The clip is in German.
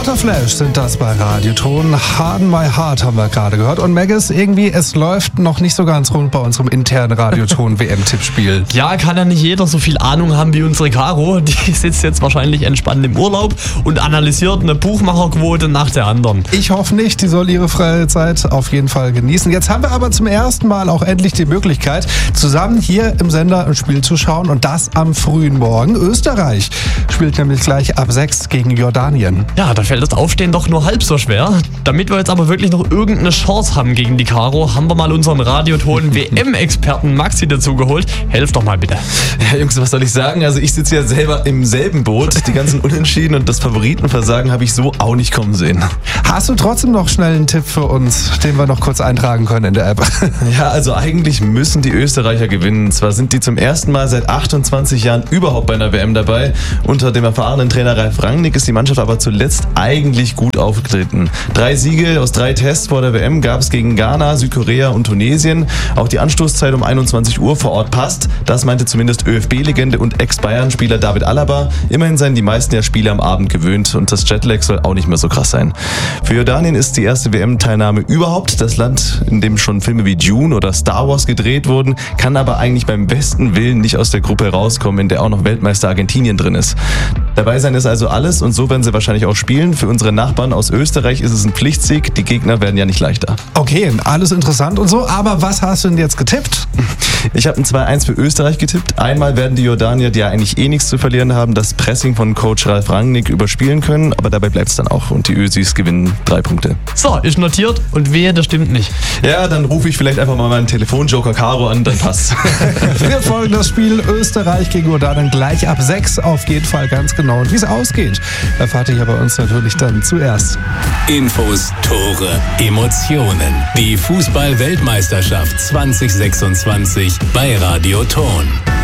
Waterflash sind das bei Radioton. Harden My Heart haben wir gerade gehört. Und Maggis, irgendwie, es läuft noch nicht so ganz rund bei unserem internen Radioton-WM-Tippspiel. Ja, kann ja nicht jeder so viel Ahnung haben wie unsere Caro. Die sitzt jetzt wahrscheinlich entspannt im Urlaub und analysiert eine Buchmacherquote nach der anderen. Ich hoffe nicht, die soll ihre freie Zeit auf jeden Fall genießen. Jetzt haben wir aber zum ersten Mal auch endlich die Möglichkeit, zusammen hier im Sender ein Spiel zu schauen und das am frühen Morgen. Österreich spielt nämlich gleich ab 6 gegen Jordanien. Ja, da fällt das Aufstehen doch nur halb so schwer. Damit wir jetzt aber wirklich noch irgendeine Chance haben gegen die Caro, haben wir mal unseren Radioton WM-Experten Maxi dazu geholt. Helf doch mal bitte. Ja, Jungs, was soll ich sagen? Also ich sitze ja selber im selben Boot. Die ganzen Unentschieden und das Favoritenversagen habe ich so auch nicht kommen sehen. Hast du trotzdem noch schnell einen Tipp für uns, den wir noch kurz eintragen können in der App? Ja, also eigentlich müssen die Österreicher gewinnen. Zwar sind die zum ersten Mal seit 28 Jahren überhaupt bei einer WM dabei. Unter dem erfahrenen Trainer Ralf Rangnick ist die Mannschaft aber zuletzt eigentlich gut aufgetreten. 3 Siege aus 3 Tests vor der WM gab es gegen Ghana, Südkorea und Tunesien. Auch die Anstoßzeit um 21 Uhr vor Ort passt. Das meinte zumindest ÖFB-Legende und Ex-Bayern-Spieler David Alaba. Immerhin seien die meisten der Spiele am Abend gewöhnt und das Jetlag soll auch nicht mehr so krass sein. Für Jordanien ist die erste WM-Teilnahme überhaupt. Das Land, in dem schon Filme wie Dune oder Star Wars gedreht wurden, kann aber eigentlich beim besten Willen nicht aus der Gruppe rauskommen, in der auch noch Weltmeister Argentinien drin ist. Dabei sein ist also alles und so werden sie wahrscheinlich auch spielen. Für unsere Nachbarn aus Österreich ist es ein Pflichtsieg. Die Gegner werden ja nicht leichter. Okay, alles interessant und so, aber was hast du denn jetzt getippt? Ich habe ein 2-1 für Österreich getippt. Einmal werden die Jordanier, die ja eigentlich nichts zu verlieren haben, das Pressing von Coach Ralf Rangnick überspielen können, aber dabei bleibt es dann auch und die Ösis gewinnen 3 Punkte. So, ist notiert und wehe, das stimmt nicht. Ja, dann rufe ich vielleicht einfach mal meinen Telefonjoker Caro an, dann passt. Wir folgen das Spiel Österreich gegen Jordanien gleich ab 6 auf jeden Fall ganz genau. Und wie es ausgeht, erfahrt ihr bei uns natürlich dann zuerst. Infos, Tore, Emotionen. Die Fußball-Weltmeisterschaft 2026 bei Radioton.